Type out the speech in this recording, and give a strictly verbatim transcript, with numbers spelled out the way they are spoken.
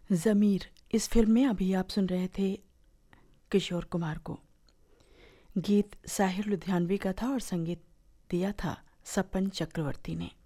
ज़मीर इस फिल्म में अभी आप सुन रहे थे किशोर कुमार को। गीत साहिर लुधियानवी का था और संगीत दिया था सपन चक्रवर्ती ने।